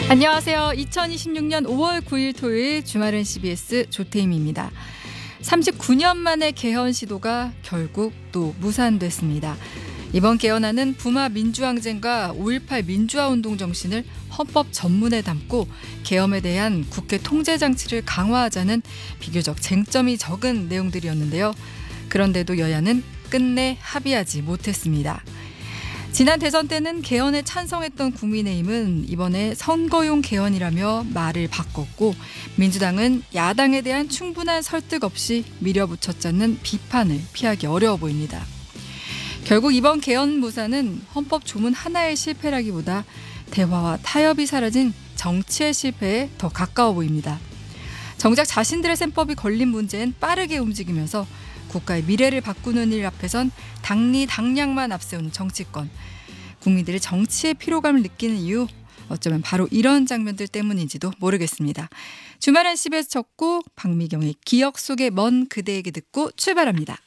안녕하세요. 2026년 5월 9일 토요일 주말은 CBS 조태임입니다. 39년 만에 개헌 시도가 결국 또 무산됐습니다. 이번 개헌안은 부마 민주항쟁과 5.18 민주화운동 정신을 헌법 전문에 담고 계엄에 대한 국회 통제 장치를 강화하자는 비교적 쟁점이 적은 내용들이었는데요. 그런데도 여야는 끝내 합의하지 못했습니다. 지난 대선 때는 개헌에 찬성했던 국민의힘은 이번에 선거용 개헌이라며 말을 바꿨고, 민주당은 야당에 대한 충분한 설득 없이 밀어붙였자는 비판을 피하기 어려워 보입니다. 결국 이번 개헌 무산은 헌법 조문 하나의 실패라기보다 대화와 타협이 사라진 정치의 실패에 더 가까워 보입니다. 정작 자신들의 셈법이 걸린 문제엔 빠르게 움직이면서 국가의 미래를 바꾸는 일 앞에선 당리당략만 앞세우는 정치권. 국민들의 정치의 피로감을 느끼는 이유, 어쩌면 바로 이런 장면들 때문인지도 모르겠습니다. 주말엔 CBS 첫 곡 박미경의 기억 속의 먼 그대에게 듣고 출발합니다.